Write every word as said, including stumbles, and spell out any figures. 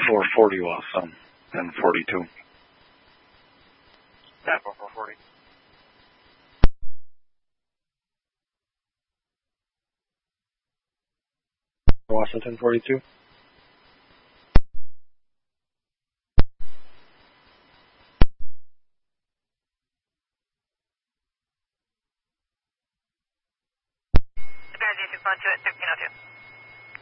four forty was um, ten forty-two. Yeah, four forty. Washington forty-two. two point two at fifteen oh two.